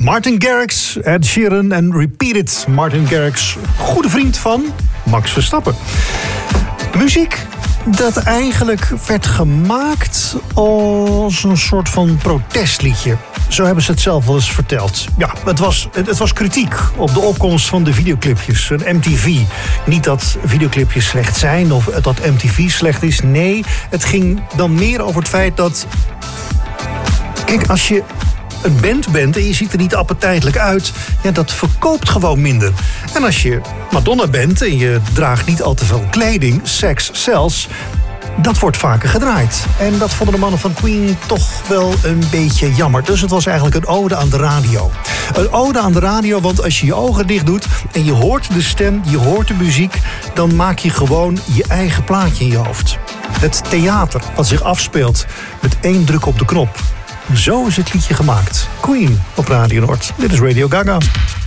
Martin Garrix, Ed Sheeran en Repeat It. Martin Garrix, goede vriend van Max Verstappen. Muziek dat eigenlijk werd gemaakt als een soort van protestliedje. Zo hebben ze het zelf wel eens verteld. Ja, het was kritiek op de opkomst van de videoclipjes. Een MTV. Niet dat videoclipjes slecht zijn of dat MTV slecht is. Nee, het ging dan meer over het feit dat... Kijk, als je een band bent en je ziet er niet appetijtelijk uit... ja, dat verkoopt gewoon minder. En als je Madonna bent en je draagt niet al te veel kleding... Sex Sells, dat wordt vaker gedraaid. En dat vonden de mannen van Queen toch wel een beetje jammer. Dus het was eigenlijk een ode aan de radio. Een ode aan de radio, want als je je ogen dicht doet... en je hoort de stem, je hoort de muziek... dan maak je gewoon je eigen plaatje in je hoofd. Het theater wat zich afspeelt met 1 druk op de knop... Zo is het liedje gemaakt. Queen op Radio Noord. Dit is Radio Gaga.